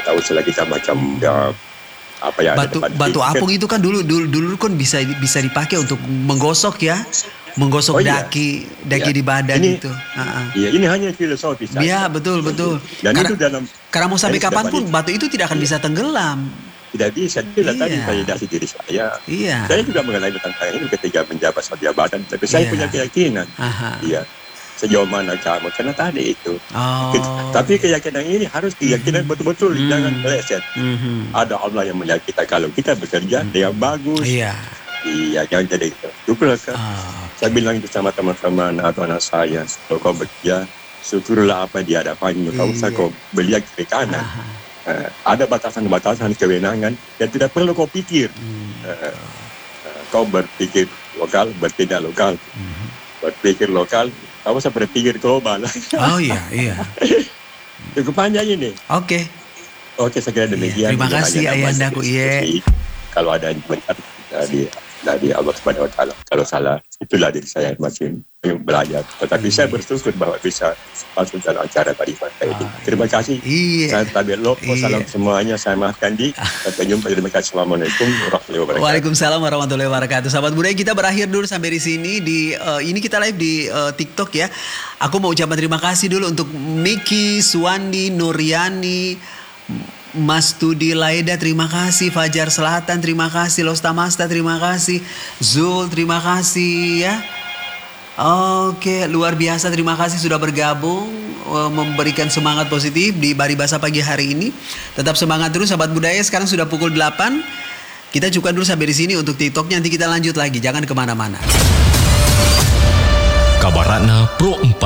tahu istilah kita macam apa ya, batu apung itu kan dulu kan bisa dipakai untuk menggosok ya, menggosok daki di badan ini, itu. Iya, ini hanya filosofi saja. Iya, betul. Dan itu dalam karena mau sampai kapanpun batu itu tidak akan bisa tenggelam. Tidak bisa, itulah tadi validasi diri saya. Iya. Saya juga mengalami tentang ini ketika menjabat suatu jabatan, tapi saya punya keyakinan. Iya. Sejauh mana kamu, karena tadi itu. Tapi keyakinan ini harus keyakinan betul-betul, jangan meleset. Ada Allah yang melihat kita kalau kita bekerja dengan bagus. Iya, jangan jadi itu. Syukurlah kan. Saya bilang itu sama teman-teman atau anak saya, kalau kau bekerja, syukurlah apa di hadapanmu. Kau usah kau beliak kiri kanan. Ada batasan-batasan kewenangan yang tidak perlu kau pikir. Kau berpikir lokal, bertindak lokal. Berpikir lokal, kamu usah berpikir global. Oh iya. Cukup panjang ini. Oke, saya kira demikian. Terima kasih Ayahandaku. Kalau ada yang benar dari Allah Subhanahu Wa Taala. Kalau salah, itulah diri saya masih belajar. Tetapi saya bersyukur bahwa bisa masuk dalam acara tadi ini. Terima kasih. Saya Tabelok. Salam semuanya. Saya maafkan di. Sampai jumpa. Terima kasih. Assalamualaikum warahmatullahi wabarakatuh. Waalaikumsalam warahmatullahi wabarakatuh. Sahabat budaya, kita berakhir dulu sampai di sini. Ini kita live di TikTok ya. Aku mau ucapkan terima kasih dulu untuk Miki, Suwandi, Nuriani, Mas Tudi Laida, terima kasih. Fajar Selatan, terima kasih. Lostamasta, terima kasih. Zul, terima kasih ya. Oke, luar biasa, terima kasih sudah bergabung, memberikan semangat positif di Baribasa pagi hari ini. Tetap semangat terus sahabat budaya. Sekarang sudah pukul 8. Kita cukupkan dulu sampai di sini untuk TikToknya, nanti kita lanjut lagi. Jangan kemana-mana. Kabaratna Pro 4